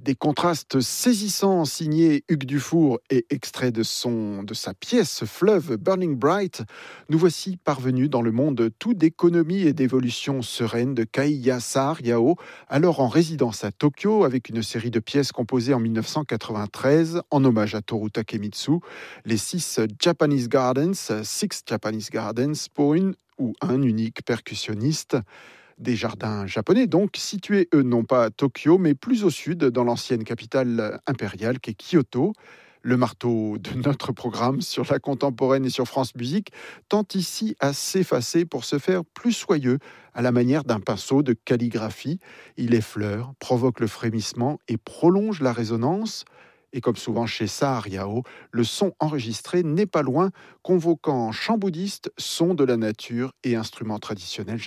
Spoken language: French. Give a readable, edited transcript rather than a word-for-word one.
Des contrastes saisissants signés Hugues Dufour et extraits de sa pièce Fleuve Burning Bright, nous voici parvenus dans le monde tout d'économie et d'évolution sereine de Keiya Saariao, alors en résidence à Tokyo avec une série de pièces composées en 1993 en hommage à Toru Takemitsu, les Six Japanese Gardens pour une ou un unique percussionniste. Des jardins japonais, donc, situés, eux, non pas à Tokyo, mais plus au sud, dans l'ancienne capitale impériale qu'est Kyoto. Le marteau de notre programme sur la contemporaine et sur France Musique tend ici à s'effacer pour se faire plus soyeux, à la manière d'un pinceau de calligraphie. Il effleure, provoque le frémissement et prolonge la résonance. Et comme souvent chez Saariao, le son enregistré n'est pas loin, convoquant chants bouddhistes, sons de la nature et instruments traditionnels